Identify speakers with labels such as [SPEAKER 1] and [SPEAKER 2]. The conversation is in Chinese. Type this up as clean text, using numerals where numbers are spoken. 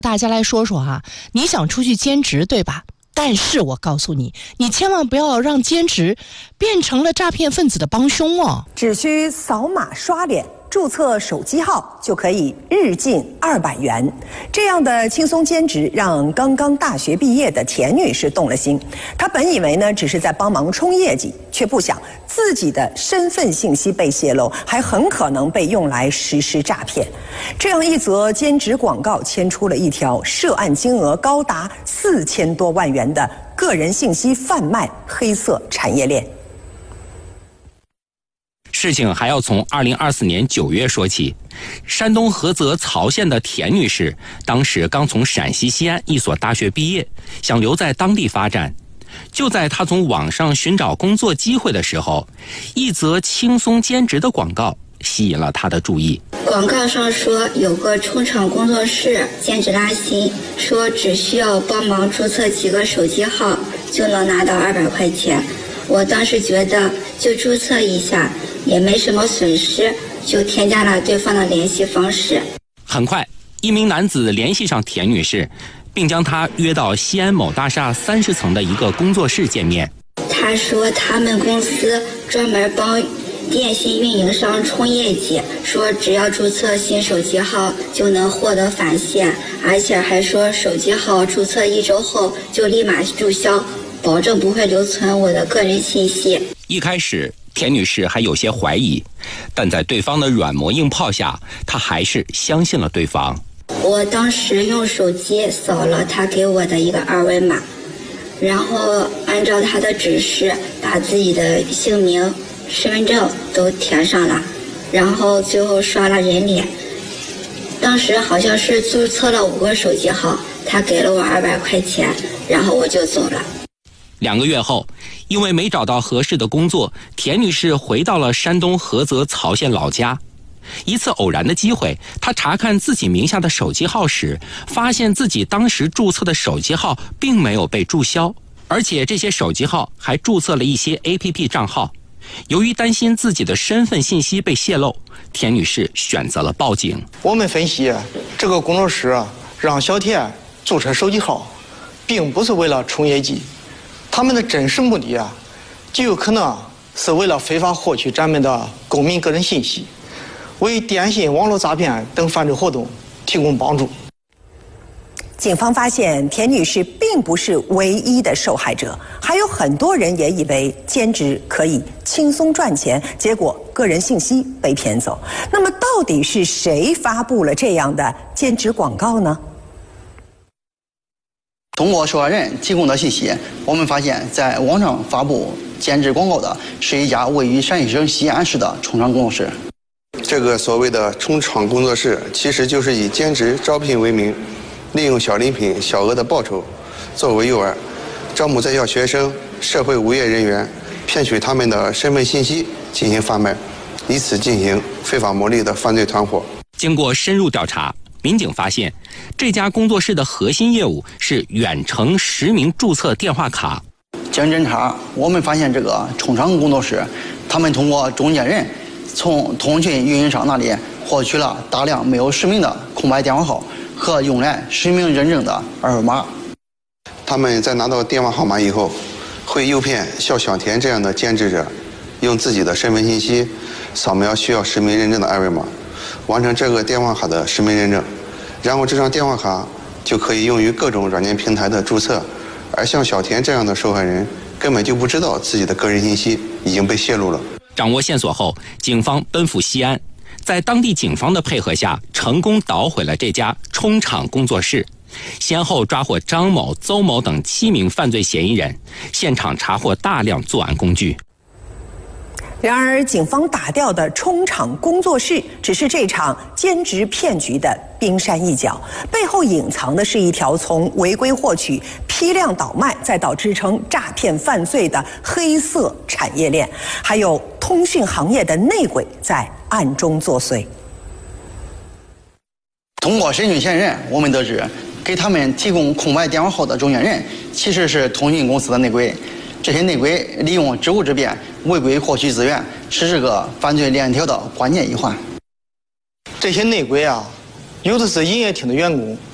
[SPEAKER 1] 大家来说说哈，你想出去兼职对吧？但是我告诉你，你千万不要让兼职变成了诈骗分子的帮凶哦。
[SPEAKER 2] 只需扫码刷脸，注册手机号就可以日进200元。这样的轻松兼职让刚刚大学毕业的田女士动了心。她本以为呢只是在帮忙冲业绩，却不想自己的身份信息被泄露，还很可能被用来实施诈骗。这样一则兼职广告牵出了一条涉案金额高达4000多万元的个人信息贩卖黑色产业链。
[SPEAKER 3] 事情还要从2024年9月说起。山东菏泽曹县的田女士，当时刚从陕西西安一所大学毕业，想留在当地发展。就在她从网上寻找工作机会的时候，一则轻松兼职的广告吸引了她的注意。
[SPEAKER 4] 广告上说有个冲场工作室兼职拉新，说只需要帮忙注册几个手机号就能拿到200块钱。我当时觉得就注册一下也没什么损失，就添加了对方的联系方式。
[SPEAKER 3] 很快，一名男子联系上田女士，并将她约到西安某大厦30层的一个工作室见面。
[SPEAKER 4] 他说他们公司专门帮电信运营商冲业绩，说只要注册新手机号就能获得返现，而且还说手机号注册1周后就立马注销，保证不会留存我的个人信息。
[SPEAKER 3] 一开始田女士还有些怀疑，但在对方的软磨硬泡下，她还是相信了对方。
[SPEAKER 4] 我当时用手机扫了他给我的一个2维码，然后按照他的指示把自己的姓名、身份证都填上了，然后最后刷了人脸。当时好像是注册了5个手机号，他给了我200块钱，然后我就走了。
[SPEAKER 3] 2个月后，因为没找到合适的工作，田女士回到了山东菏泽曹县老家。一次偶然的机会，她查看自己名下的手机号时，发现自己当时注册的手机号并没有被注销，而且这些手机号还注册了一些 APP 账号。由于担心自己的身份信息被泄露，田女士选择了报警。
[SPEAKER 5] 我们分析，这个工作室让小田注册手机号，并不是为了冲业绩，他们的真实目的极有可能是为了非法获取咱们的公民个人信息，为电信网络诈骗等犯罪活动提供帮助。
[SPEAKER 2] 警方发现田女士并不是唯一的受害者，还有很多人也以为兼职可以轻松赚钱，结果个人信息被骗走。那么到底是谁发布了这样的兼职广告呢？
[SPEAKER 6] 通过受害人提供的信息，我们发现在网上发布兼职广告的是一家位于陕西省西安市的冲场工作室。
[SPEAKER 7] 这个所谓的冲场工作室，其实就是以兼职招聘为名，利用小礼品、小额的报酬作为诱饵，招募在校学生、社会无业人员，骗取他们的身份信息进行贩卖，以此进行非法牟利的犯罪团伙。
[SPEAKER 3] 经过深入调查，民警发现这家工作室的核心业务是远程实名注册电话卡。
[SPEAKER 6] 经侦查，我们发现这个冲场工作室，他们通过中间人从通讯运营商那里获取了大量没有实名的空白电话号和用来实名认证的2维码。
[SPEAKER 7] 他们在拿到电话号码以后，会诱骗像小田这样的兼职者，用自己的身份信息扫描需要实名认证的2维码，完成这个电话卡的实名认证，然后这张电话卡就可以用于各种软件平台的注册。而像小田这样的受害人根本就不知道自己的个人信息已经被泄露了。
[SPEAKER 3] 掌握线索后，警方奔赴西安，在当地警方的配合下，成功捣毁了这家冲场工作室，先后抓获张某、邹某等7名犯罪嫌疑人，现场查获大量作案工具。
[SPEAKER 2] 然而，警方打掉的冲场工作室只是这场兼职骗局的冰山一角，背后隐藏的是一条从违规获取、批量倒卖，再到支撑诈骗犯罪的黑色产业链，还有通讯行业的内鬼在暗中作祟。
[SPEAKER 6] 通过审讯嫌疑人，我们得知，给他们提供空白电话号的中间人其实是通讯公司的内鬼。这些内鬼利用职务之便违规获取资源，是这个犯罪链条的关键一环。
[SPEAKER 5] 这些内鬼有的是营业厅的员工，